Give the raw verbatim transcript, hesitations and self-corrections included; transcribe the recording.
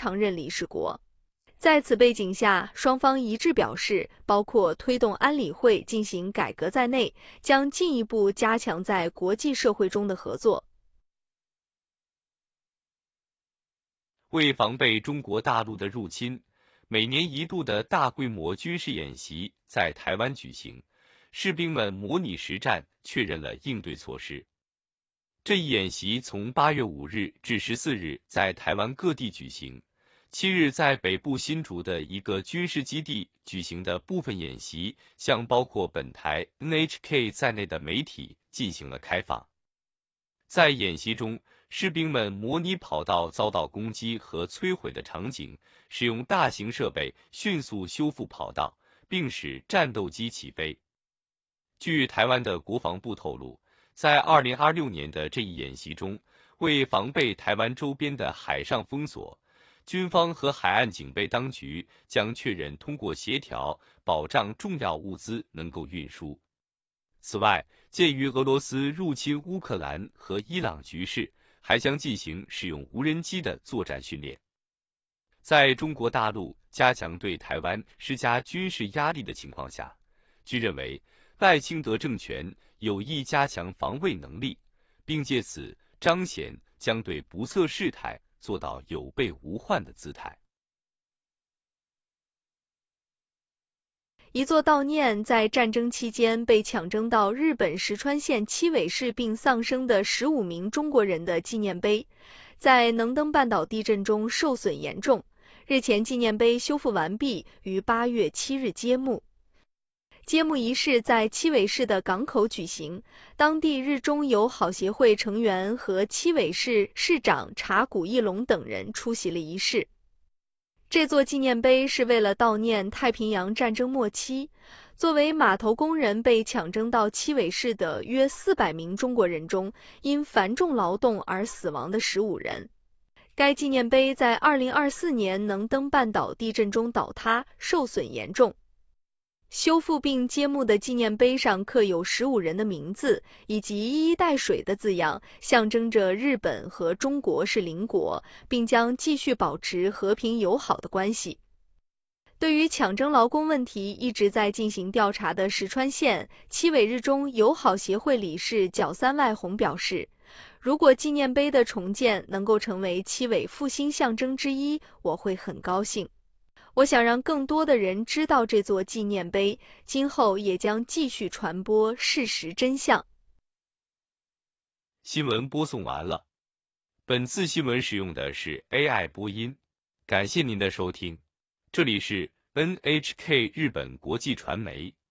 常任理事国。在此背景下，双方一致表示，包括推动安理会进行改革在内，将进一步加强在国际社会中的合作。 为防备中国大陆的入侵，每年一度的大规模军事演习在台湾举行，士兵们模拟实战，确认了应对措施。这一演习从八月五日至十四日在台湾各地举行。七日在北部新竹的一个军事基地举行的部分演习，向包括本台 N H K 在内的媒体进行了开放。在演习中，士兵们模拟跑道遭到攻击和摧毁的场景，使用大型设备迅速修复跑道，并使战斗机起飞。据台湾的国防部透露，在二零二六年的这一演习中，为防备台湾周边的海上封锁，军方和海岸警备当局将确认通过协调，保障重要物资能够运输。此外，鉴于俄罗斯入侵乌克兰和伊朗局势，还将进行使用无人机的作战训练。在中国大陆加强对台湾施加军事压力的情况下，据认为，赖清德政权有意加强防卫能力，并借此彰显将对不测事态做到有备无患的姿态。 一座悼念在战争期间被强征到日本石川县七尾市并丧生的十五名中国人的纪念碑，在能登半岛地震中受损严重。日前纪念碑修复完毕，于八月七日揭幕。揭幕仪式在七尾市的港口举行，当地日中友好协会成员和七尾市市长查古义隆等人出席了仪式。这座纪念碑是为了悼念太平洋战争末期，作为码头工人被强征到七尾市的约四百名中国人中，因繁重劳动而死亡的十五人。该纪念碑在二零二四年能登半岛地震中倒塌，受损严重。修复并揭幕的纪念碑上刻有十五人的名字，以及一衣带水的字样，象征着日本和中国是邻国，并将继续保持和平友好的关系。对于强征劳工问题一直在进行调查的石川县七尾日中友好协会理事角三外宏表示，如果纪念碑的重建能够成为七尾复兴象征之一，我会很高兴。我想让更多的人知道这座纪念碑，今后也将继续传播事实真相。 新闻播送完了，本次新闻使用的是 A I 播音，感谢您的收听，这里是 N H K 日本国际传媒。